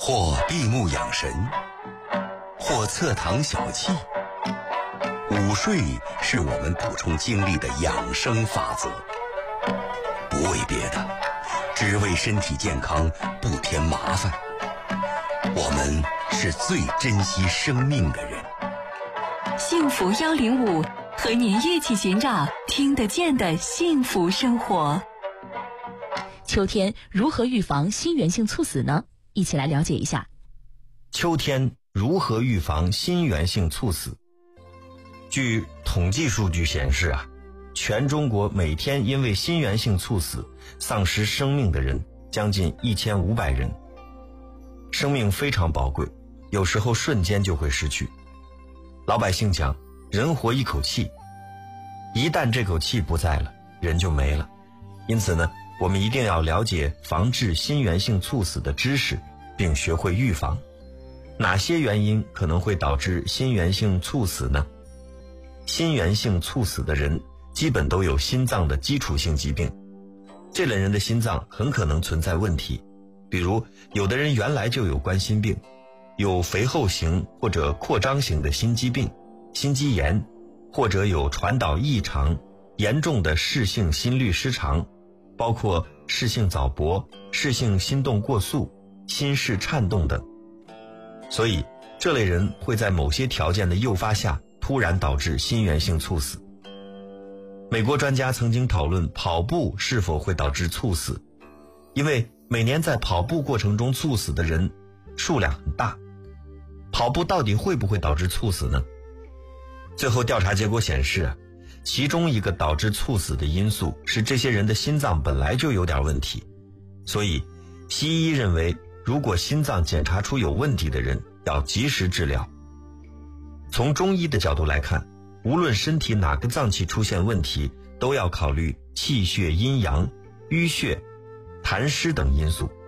或闭目养神，或侧躺小憩。午睡是我们补充精力的养生法则，不为别的，只为身体健康，不添麻烦。我们是最珍惜生命的人。 幸福105，和您一起寻找听得见的幸福生活。 秋天如何预防心源性猝死呢？一起来了解一下。 秋天如何预防心源性猝死？据统计数据显示全中国每天因为心源性猝死丧失生命的人将近1500人。生命非常宝贵，有时候瞬间就会失去。老百姓讲，人活一口气，一旦这口气不在了，人就没了。因此呢，我们一定要了解防治心源性猝死的知识，并学会预防。哪些原因可能会导致心源性猝死呢？心源性猝死的人基本都有心脏的基础性疾病，这类人的心脏很可能存在问题，比如有的人原来就有冠心病，有肥厚型或者扩张型的心肌病、心肌炎，或者有传导异常、严重的室性心律失常，包括室性早搏、室性心动过速、心室颤动等。所以这类人会在某些条件的诱发下突然导致心源性猝死。美国专家曾经讨论跑步是否会导致猝死，因为每年在跑步过程中猝死的人数量很大。跑步到底会不会导致猝死呢？最后调查结果显示其中一个导致猝死的因素是这些人的心脏本来就有点问题。所以西医认为，如果心脏检查出有问题的人要及时治疗。从中医的角度来看，无论身体哪个脏器出现问题，都要考虑气血阴阳、淤血、痰湿等因素。